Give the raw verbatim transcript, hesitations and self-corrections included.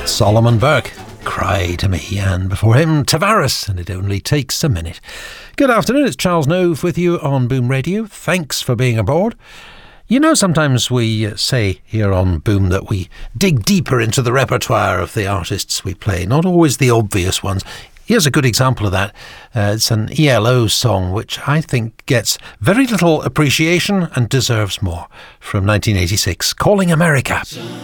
Solomon Burke, Cry to Me, and before him Tavares, and It Only Takes a Minute. Good afternoon, it's Charles Nove with you on Boom Radio. Thanks for being aboard. You know, sometimes we say here on Boom that we dig deeper into the repertoire of the artists we play, not always the obvious ones. Here's a good example of that. Uh, it's an E L O song which I think gets very little appreciation and deserves more, from nineteen eighty-six, Calling America.